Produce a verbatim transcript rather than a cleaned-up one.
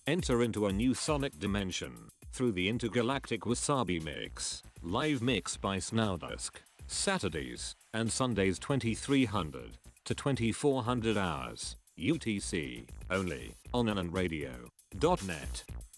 Enter into a new sonic dimension through the intergalactic Wasabi Mix. Live mix by Snowdusk. Saturdays and Sundays twenty-three hundred to twenty-four hundred hours U T C only on ananradio dot net.